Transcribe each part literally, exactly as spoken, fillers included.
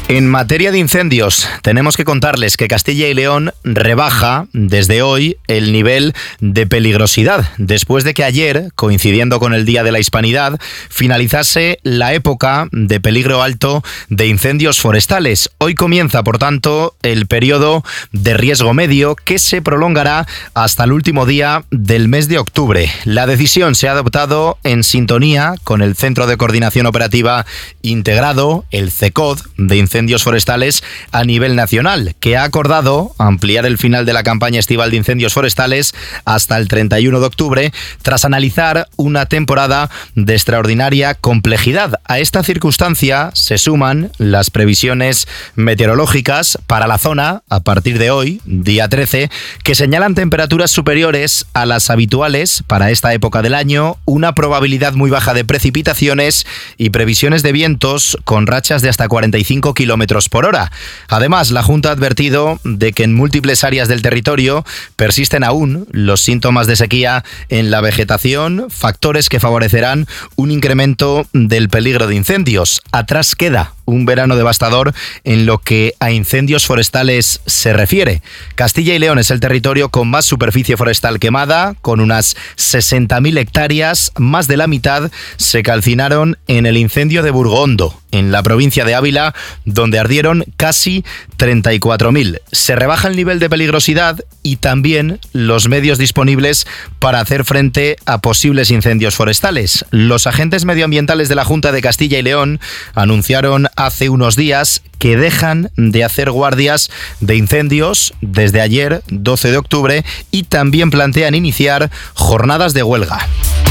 En materia de incendios, tenemos que contarles que Castilla y León rebaja desde hoy el nivel de peligrosidad, después de que ayer, coincidiendo con el Día de la Hispanidad, finalizase la época de peligro alto de incendios forestales. Hoy comienza, por tanto, el periodo de riesgo medio que se prolongará hasta el último día del mes de octubre. La decisión se ha adoptado en sintonía con el Centro de Coordinación Operativa Integrado, el CECOD, de incendios Incendios forestales a nivel nacional, que ha acordado ampliar el final de la campaña estival de incendios forestales hasta el treinta y uno de octubre, tras analizar una temporada de extraordinaria complejidad. A esta circunstancia se suman las previsiones meteorológicas para la zona a partir de hoy, día trece, que señalan temperaturas superiores a las habituales para esta época del año, una probabilidad muy baja de precipitaciones y previsiones de vientos con rachas de hasta cuarenta y cinco kilómetros por hora. Además, la Junta ha advertido de que en múltiples áreas del territorio persisten aún los síntomas de sequía en la vegetación, factores que favorecerán un incremento del peligro de incendios. Atrás queda un verano devastador en lo que a incendios forestales se refiere. Castilla y León es el territorio con más superficie forestal quemada, con unas sesenta mil hectáreas. Más de la mitad se calcinaron en el incendio de Burgondo, en la provincia de Ávila, donde ardieron casi treinta y cuatro mil. Se rebaja el nivel de peligrosidad y también los medios disponibles para hacer frente a posibles incendios forestales. Los agentes medioambientales de la Junta de Castilla y León anunciaron hace unos días que dejan de hacer guardias de incendios desde ayer, doce de octubre, y también plantean iniciar jornadas de huelga.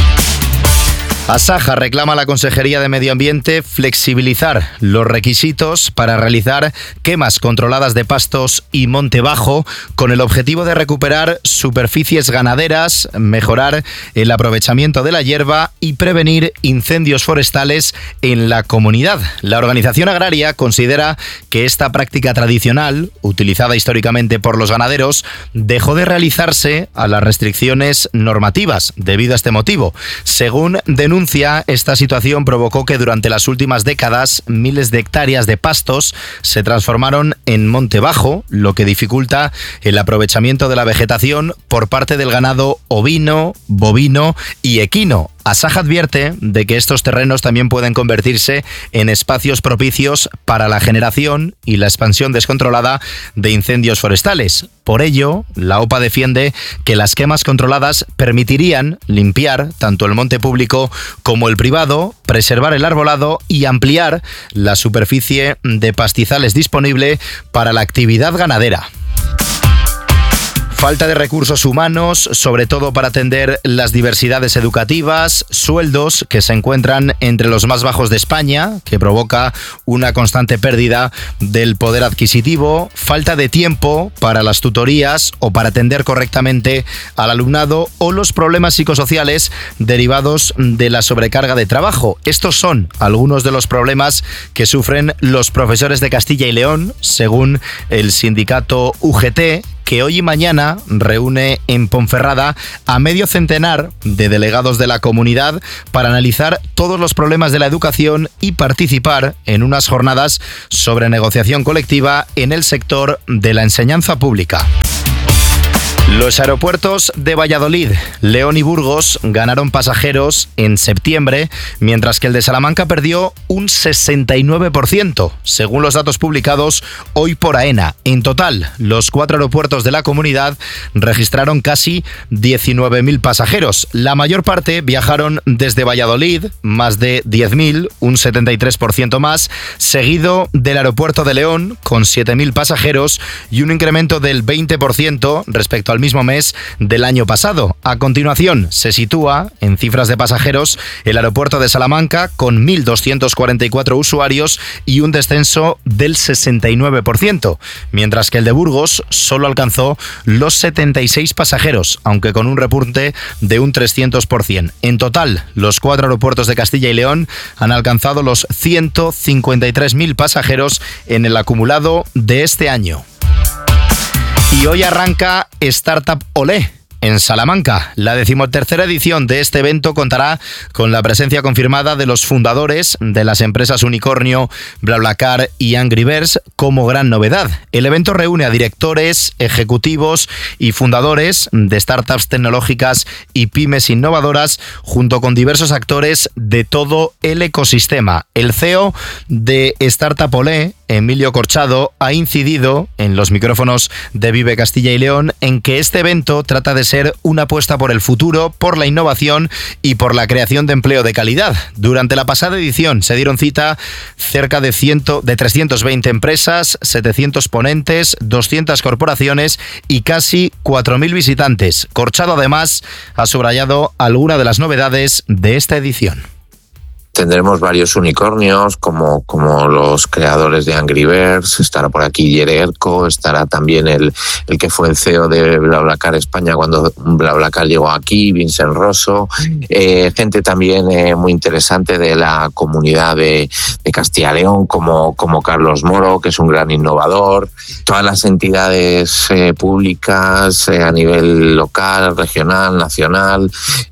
Asaja reclama a la Consejería de Medio Ambiente flexibilizar los requisitos para realizar quemas controladas de pastos y monte bajo, con el objetivo de recuperar superficies ganaderas, mejorar el aprovechamiento de la hierba y prevenir incendios forestales en la comunidad. La organización agraria considera que esta práctica tradicional, utilizada históricamente por los ganaderos, dejó de realizarse a las restricciones normativas debido a este motivo. Según denuncia, esta situación provocó que durante las últimas décadas miles de hectáreas de pastos se transformaron en monte bajo, lo que dificulta el aprovechamiento de la vegetación por parte del ganado ovino, bovino y equino. Asaja advierte de que estos terrenos también pueden convertirse en espacios propicios para la generación y la expansión descontrolada de incendios forestales. Por ello, la OPA defiende que las quemas controladas permitirían limpiar tanto el monte público como el privado, preservar el arbolado y ampliar la superficie de pastizales disponible para la actividad ganadera. Falta de recursos humanos, sobre todo para atender las diversidades educativas, sueldos que se encuentran entre los más bajos de España, que provoca una constante pérdida del poder adquisitivo, falta de tiempo para las tutorías o para atender correctamente al alumnado, o los problemas psicosociales derivados de la sobrecarga de trabajo. Estos son algunos de los problemas que sufren los profesores de Castilla y León, según el sindicato U G T, que hoy y mañana reúne en Ponferrada a medio centenar de delegados de la comunidad para analizar todos los problemas de la educación y participar en unas jornadas sobre negociación colectiva en el sector de la enseñanza pública. Los aeropuertos de Valladolid, León y Burgos ganaron pasajeros en septiembre, mientras que el de Salamanca perdió un sesenta y nueve por ciento, según los datos publicados hoy por AENA. En total, los cuatro aeropuertos de la comunidad registraron casi diecinueve mil pasajeros. La mayor parte viajaron desde Valladolid, más de diez mil, un setenta y tres por ciento más, seguido del aeropuerto de León, con siete mil pasajeros y un incremento del veinte por ciento respecto al mismo mes del año pasado. A continuación, se sitúa en cifras de pasajeros el aeropuerto de Salamanca con mil doscientos cuarenta y cuatro usuarios y un descenso del sesenta y nueve por ciento, mientras que el de Burgos solo alcanzó los setenta y seis pasajeros, aunque con un repunte de un trescientos por ciento. En total, los cuatro aeropuertos de Castilla y León han alcanzado los ciento cincuenta y tres mil pasajeros en el acumulado de este año. Y hoy arranca Startup Olé, en Salamanca. La decimotercera edición de este evento contará con la presencia confirmada de los fundadores de las empresas Unicornio, BlaBlaCar y Angry Birds como gran novedad. El evento reúne a directores, ejecutivos y fundadores de startups tecnológicas y pymes innovadoras junto con diversos actores de todo el ecosistema. El C E O de Startup Olé, Emilio Corchado, ha incidido en los micrófonos de Vive Castilla y León en que este evento trata de ser una apuesta por el futuro, por la innovación y por la creación de empleo de calidad. Durante la pasada edición se dieron cita cerca de, cien, de trescientas veinte empresas, setecientos ponentes, doscientas corporaciones y casi cuatro mil visitantes. Corchado además ha subrayado algunas de las novedades de esta edición. Tendremos varios unicornios como, como los creadores de Angry Birds, estará por aquí Yererco, estará también el, el que fue el C E O de BlaBlaCar España cuando BlaBlaCar llegó aquí, Vincent Rosso, eh, gente también eh, muy interesante de la comunidad de, de Castilla y León como, como Carlos Moro, que es un gran innovador, todas las entidades eh, públicas eh, a nivel local, regional, nacional,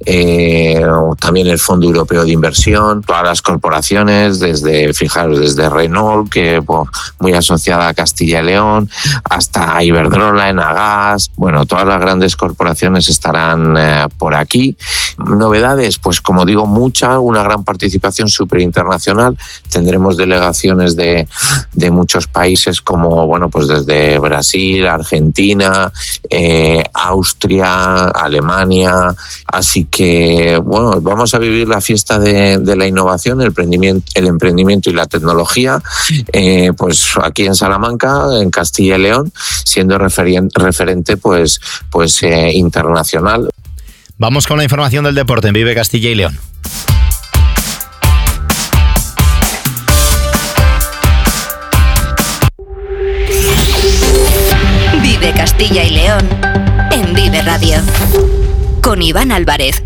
eh, también el Fondo Europeo de Inversión, a las corporaciones, desde, fijaros, desde Renault, que pues, muy asociada a Castilla y León, hasta Iberdrola, Enagas, bueno, todas las grandes corporaciones estarán eh, por aquí. Novedades, pues como digo, mucha, una gran participación súper internacional. Tendremos delegaciones de, de muchos países como, bueno, pues desde Brasil, Argentina, eh, Austria, Alemania, así que, bueno, vamos a vivir la fiesta de, de la innovación, el emprendimiento, el emprendimiento y la tecnología, eh, pues aquí en Salamanca, en Castilla y León, siendo referen- referente pues, pues eh, internacional. Vamos con la información del deporte en Vive Castilla y León. Vive Castilla y León en Vive Radio con Iván Álvarez.